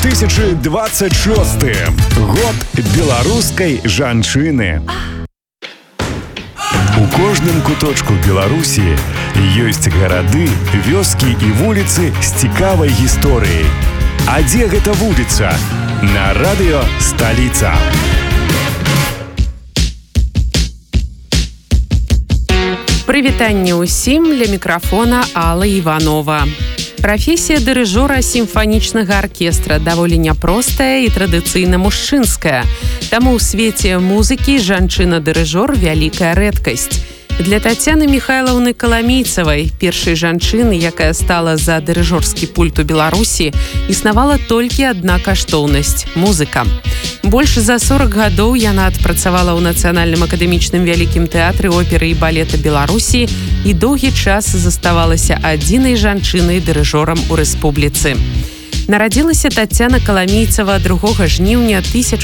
2026 год беларускай жанчыны. У кожным куточку Беларусі ёсць гарады, вёскі і вуліцы з цікавай гісторыяй. А дзе гэта вуліца? На радыё «Сталіца». Прывітанне ўсім, ля мікрафона Алла Іванова. Прафесія дырыжора сімфанічнага аркестра даволі няпростая і традыцыйна мужчынская. Таму ў свеце музыкі жанчына-дырыжор вялікая рэдкасць. Для Тацяны Михайлаўны Каламейцавай, першай жанчыны, якая стала за дырыжорскі пульт у Беларусі, існавала толькі адна каштоўнасць – музыка. Больш за 40 гадоў яна адпрацавала ў Нацыянальным акадэмічным вялікім тэатры оперы і балета Беларусі і доўгі час заставалася адзінай жанчынай-дырыжорам у рэспубліцы. Нарадзілася Тацяна Каламейцава 2 жніўня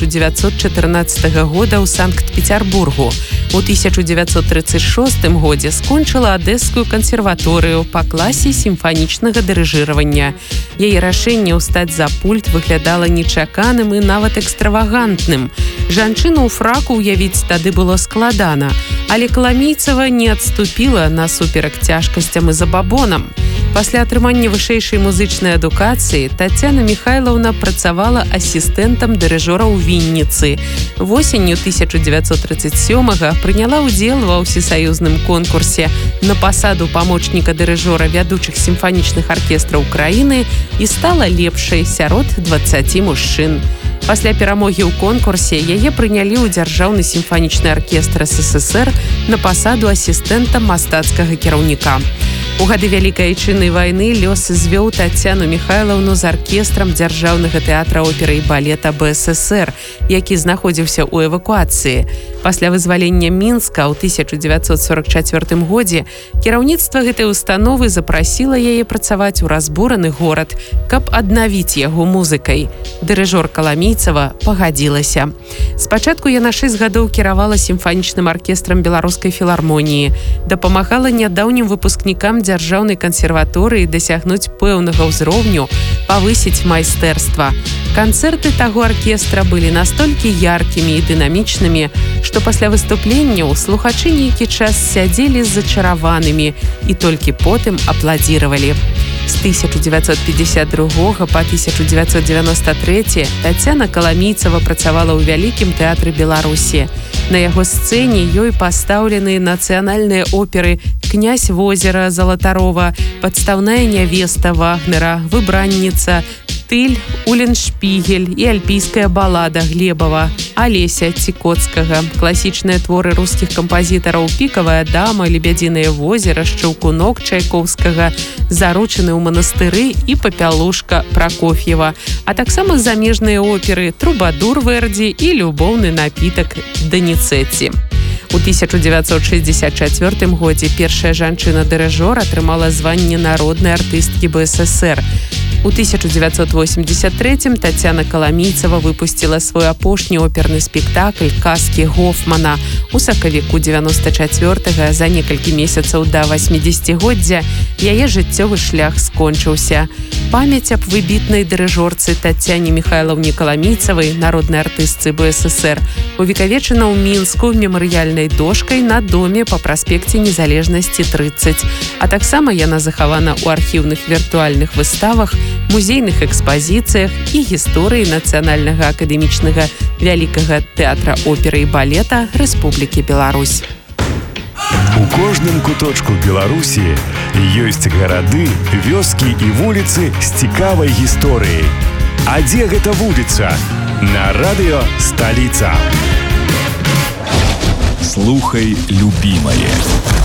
1914 года ў Санкт-Петербургу. У 1936 годзе скончыла Адэскую кансерваторыю па класе сімфанічнага дырыжыравання. Яе рашэнне ўстаць за пульт выглядала нечаканым і нават экстравагантным. Жанчыну ў фраку ўявіць тады было складана, але Каламейцава не адступіла насуперак цяжкасцям і забабонам. Пасля атрымання вышэйшай музычнай адукацыі Тацяна Михайлаўна працавала асістэнтам дырыжора ў Вінніцы. Восенню 1937-га прыняла ўдзел ва ўсесаюзным конкурсе на пасаду памочніка дырыжора вядучых сімфанічных аркестраў краіны і стала лепшай сярод 20 мужчын. Пасля перамогі ў конкурсе яе прынялі ў дзяржаўны сімфанічны аркестр СССР на пасаду асістэнта мастацкага кіраўніка. У гады Вялікай Айчыннай вайны лёс звёў Тацяну Михайлаўну з аркестрам дзяржаўнага тэатра оперы і балета БССР, які знаходзіўся ў эвакуацыі. Пасля вызвалення Мінска ў 1944 годзе кіраўніцтва гэтай установы запрасіла яе працаваць у разбураны горад, каб аднавіць яго музыкай. Дырыжор Каламейцава пагадзілася. Спачатку яна 6 гадоў кіравала сімфанічным аркестрам беларускай філармоніі, дапамагала нядаўнім выпускнікам дзяржаўнай кансерваторыі дасягнуць пэўнага ўзроўню, павысіць майстэрства. Канцэрты таго аркестра былі настолькі яркімі і дынамічнымі, што пасля выступленняў слухачы нейкі час сядзелі зачараванымі і толькі потым апладзіравалі. З 1952 па 1993 Тацяна Каламейцава працавала ў Вялікім тэатры Беларусі. На яго сцэне ёй пастаўлены нацыянальныя оперы «Князь возера» Залатарова, «Падстаўная нявеста» Вагнера, «Выбранніца», «Тыль», «Уленшпігель» і альпійская балада Глебова, Алеся Цікоцкага, класічныя творы рускіх кампазітараў «Пікавая дама», «Лебядзінае возера», «Шчаўкунок» Чайковскага, «Заручаны ў манастыры» і «Папялушка» Пракоф'ева, а таксама замежныя оперы «Трубадур» Верді і «Любоўны напітак» Даніцэці. У 1964 годзе першая жанчына-дырыжор атрымала званне народнай артысткі БССР. У 1983 Тацяна Каламейцава выпусціла свой апошні оперны спектакль «Казкі Гофмана». У сакавіку 94-га, за некалькі месяцаў да 80-годдзя, яе жыццёвы шлях скончыўся. Памяць аб выбітнай дырыжорцы Тацяне Михайлаўне Каламейцавай, народнай артыстцы БССР, увекавечана ў Мінску мемарыяльнай дошкай на доме па праспекце Незалежнасці 30, а таксама яна захавана ў архіўных віртуальных выставах, музейных экспазіцыях і гісторыі Нацыянальнага акадэмічнага вялікага тэатра оперы і балета Рэспублікі Беларусь. У кожным куточку Беларусі ёсць гарады, вёскі і вуліцы з цікавай гісторыяй. А дзе гэта вуліца? На радыё «Сталіца». Слухай любімае.